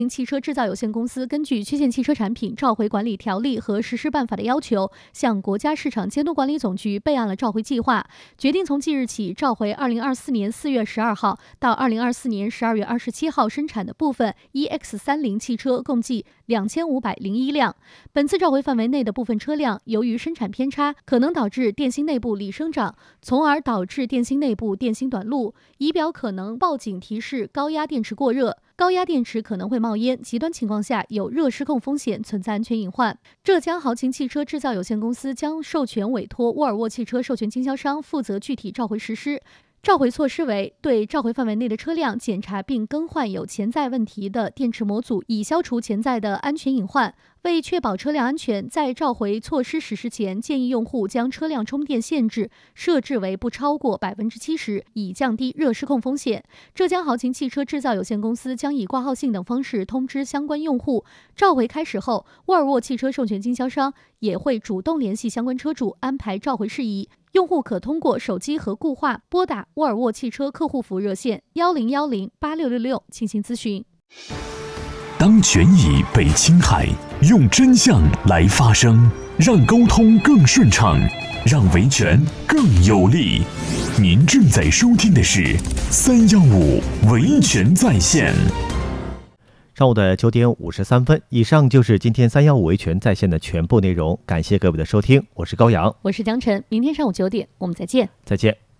汽车制造有限公司根据《缺陷汽车产品召回管理条例》和实施办法的要求，向国家市场监督管理总局备案了召回计划，决定从即日起召回2024年4月12号到2024年12月27号生产的部分 EX30 汽车，共计2501辆。本次召回范围内的部分车辆，由于生产偏差，可能导致电芯内部锂生长，从而导致电芯内部电芯短路，仪表可能报警提示高压电池过热。高压电池可能会冒烟，极端情况下有热失控风险，存在安全隐患。浙江豪勤汽车制造有限公司将授权委托沃尔沃汽车授权经销商负责具体召回实施。召回措施为：对召回范围内的车辆检查并更换有潜在问题的电池模组，以消除潜在的安全隐患。为确保车辆安全，在召回措施实施前，建议用户将车辆充电限制设置为不超过70%，以降低热失控风险。浙江豪勤汽车制造有限公司将以挂号信等方式通知相关用户。召回开始后，沃尔沃汽车授权经销商也会主动联系相关车主，安排召回事宜。用户可通过手机和固话拨打沃尔沃汽车客户服务热线10108666进行咨询。 当权益被侵害，用真相来发声，让沟通更顺畅，让维权更有力。您正在收听的是315维权在线。 上午的9点53分，以上就是今天315维权在线的全部内容，感谢各位的收听，我是高阳， 我是江晨，明天上午9点我们再见。 再见。